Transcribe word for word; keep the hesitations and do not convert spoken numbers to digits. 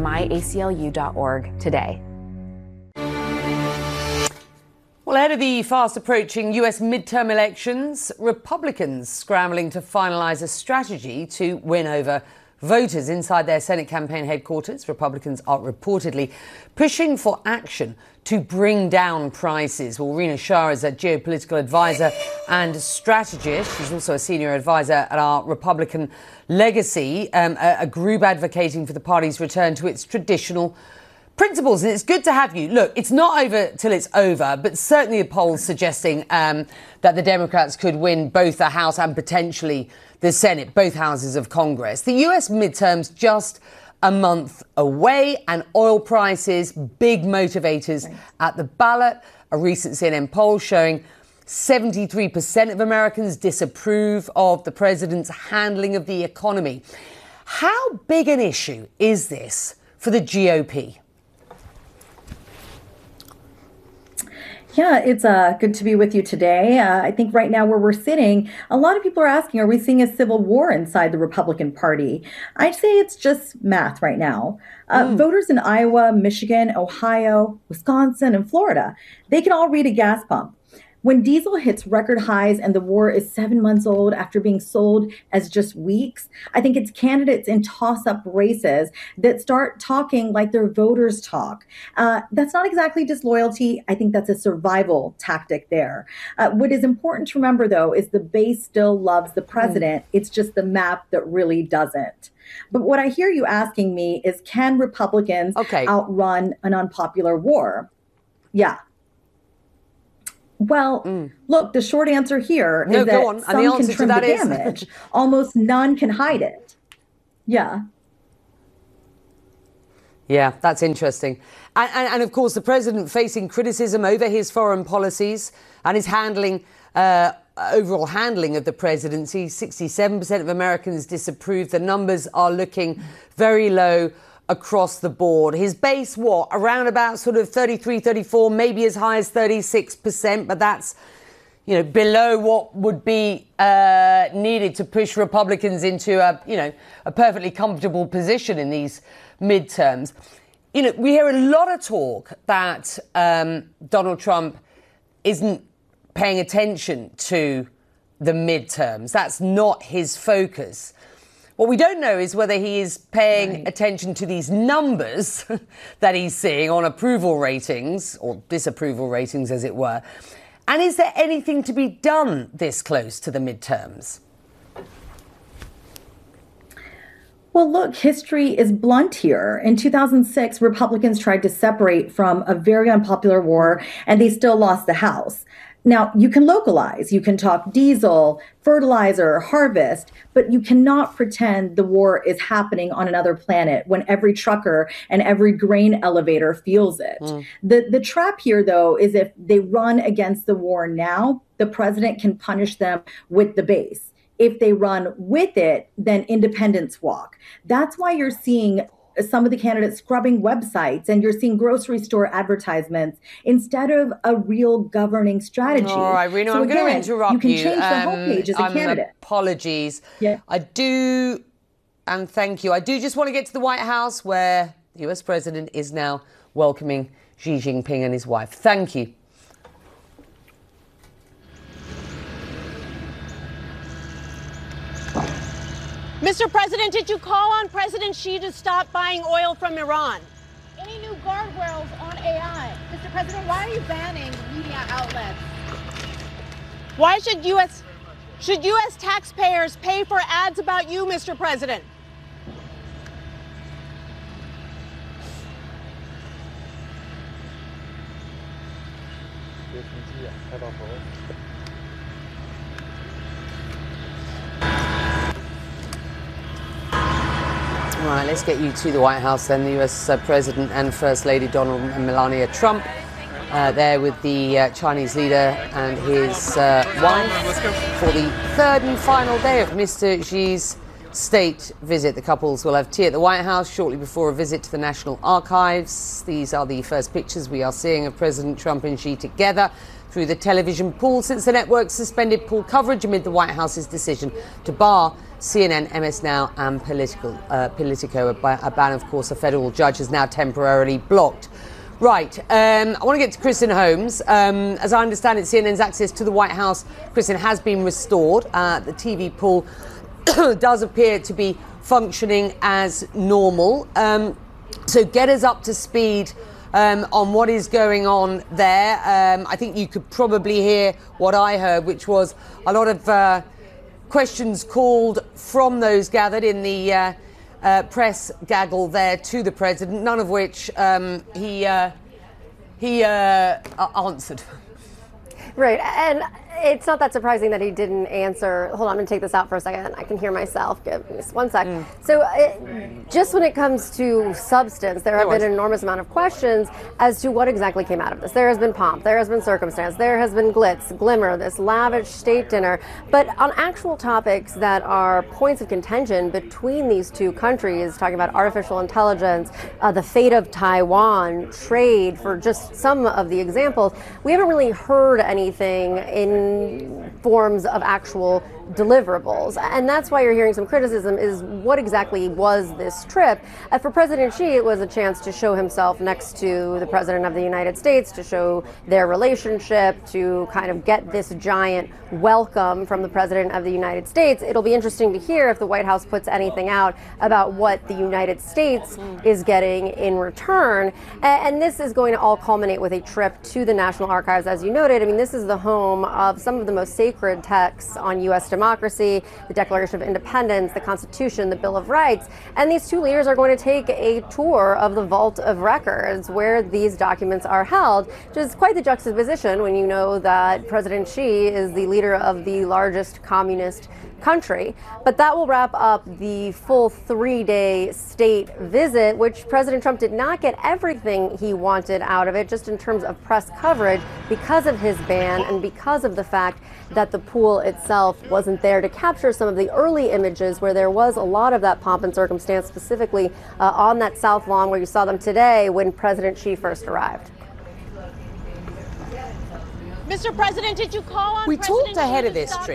my A C L U dot org today. Well, ahead of the fast-approaching U S midterm elections, Republicans scrambling to finalise a strategy to win over voters inside their Senate campaign headquarters. Republicans are reportedly pushing for action to bring down prices. Well, Rina Shah is a geopolitical advisor and strategist. She's also a senior advisor at our Republican Legacy, um, a, a group advocating for the party's return to its traditional principles. And it's good to have you. Look, it's not over till it's over, but certainly the polls suggesting um, that the Democrats could win both the House and potentially the Senate, both houses of Congress. The U S midterms just a month away, and oil prices, big motivators right at the ballot. A recent C N N poll showing seventy-three percent of Americans disapprove of the president's handling of the economy. How big an issue is this for the G O P? Yeah, it's uh, good to be with you today. Uh, I think right now where we're sitting, a lot of people are asking, are we seeing a civil war inside the Republican Party? I'd say it's just math right now. Uh, mm. Voters in Iowa, Michigan, Ohio, Wisconsin, and Florida, they can all read a gas pump. When diesel hits record highs and the war is seven months old after being sold as just weeks, I think it's candidates in toss-up races that start talking like their voters talk. Uh, that's not exactly disloyalty. I think that's a survival tactic there. Uh, what is important to remember, though, is the base still loves the president. Mm. It's just the map that really doesn't. But what I hear you asking me is, can Republicans okay. outrun an unpopular war? Yeah. Well, mm. look, the short answer here is no, that some can trim the damage. Is... Almost none can hide it. Yeah. Yeah, that's interesting. And, and, and of course, the president facing criticism over his foreign policies and his handling, uh, overall handling of the presidency. sixty-seven percent of Americans disapprove. The numbers are looking very low across the board. His base, what, around about sort of thirty-three, thirty-four, maybe as high as thirty-six percent, but that's, you know, below what would be uh, needed to push Republicans into a, you know, a perfectly comfortable position in these midterms. You know, we hear a lot of talk that um, Donald Trump isn't paying attention to the midterms. That's not his focus. What we don't know is whether he is paying right. attention to these numbers that he's seeing on approval ratings, or disapproval ratings, as it were. And is there anything to be done this close to the midterms? Well, look, history is blunt here. In two thousand six, Republicans tried to separate from a very unpopular war, and they still lost the House. Now, you can localize, you can talk diesel, fertilizer, harvest, but you cannot pretend the war is happening on another planet when every trucker and every grain elevator feels it. Mm. The, the trap here, though, is if they run against the war now, the president can punish them with the base. If they run with it, then independents walk. That's why you're seeing some of the candidates scrubbing websites, and you're seeing grocery store advertisements instead of a real governing strategy. All right, Rina, so I'm again, going to interrupt you. You can change the um, homepage as a um, candidate. Apologies. Yeah. I do, and thank you. I do just want to get to the White House, where the U S president is now welcoming Xi Jinping and his wife. Thank you. Mister President, did you call on President Xi to stop buying oil from Iran? Any new guardrails on A I? Mister President, why are you banning media outlets? Why should U S should U S taxpayers pay for ads about you, Mister President? All right, let's get you to the White House then. The U S uh, President and First Lady Donald and Melania Trump uh, there with the uh, Chinese leader and his uh, wife for the third and final day of Mister Xi's state visit. The couples will have tea at the White House shortly before a visit to the National Archives. These are the first pictures we are seeing of President Trump and Xi together. through the television pool since the network suspended pool coverage amid the White House's decision to bar C N N, M S Now and Political, uh, Politico. A, a ban, of course, a federal judge has now temporarily blocked. Right, um, I want to get to Kristen Holmes. Um, as I understand it, C N N's access to the White House, Kristen, has been restored. Uh, the T V pool does appear to be functioning as normal. Um, so get us up to speed um, on what is going on there. Um, I think you could probably hear what I heard, which was a lot of uh, questions called from those gathered in the uh, Uh, press gaggle there to the president, none of which um, he uh, he uh, answered. Right, and it's not that surprising that he didn't answer. Hold on, I'm going to take this out for a second. I can hear myself. Give me just one sec. Mm. So it, just when it comes to substance, there have been an enormous amount of questions as to what exactly came out of this. There has been pomp. There has been circumstance. There has been glitz, glimmer, this lavish state dinner. But on actual topics that are points of contention between these two countries, talking about artificial intelligence, uh, the fate of Taiwan, trade, for just some of the examples, we haven't really heard anything in forms of actual deliverables. And that's why you're hearing some criticism is what exactly was this trip? Uh, for President Xi, it was a chance to show himself next to the President of the United States, to show their relationship, to kind of get this giant welcome from the President of the United States. It'll be interesting to hear if the White House puts anything out about what the United States is getting in return. And this is going to all culminate with a trip to the National Archives, as you noted. I mean, this is the home of some of the most sacred texts on U S democracy, the Declaration of Independence, the Constitution, the Bill of Rights. And these two leaders are going to take a tour of the Vault of Records where these documents are held, which is quite the juxtaposition when you know that President Xi is the leader of the largest communist country. But that will wrap up the full three-day state visit, which President Trump did not get everything he wanted out of it, just in terms of press coverage, because of his ban and because of the fact that the pool itself wasn't there to capture some of the early images where there was a lot of that pomp and circumstance, specifically uh, on that South Lawn where you saw them today when President Xi first arrived. Mister President, did you call on We President talked ahead Xi of to this stop trip.